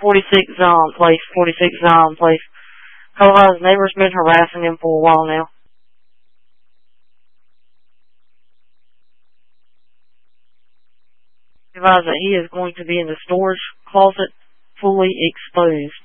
46 Zion Place, 46 Zion Place. His neighbor's been harassing him for a while now. Advise that he is going to be in the storage closet, fully exposed.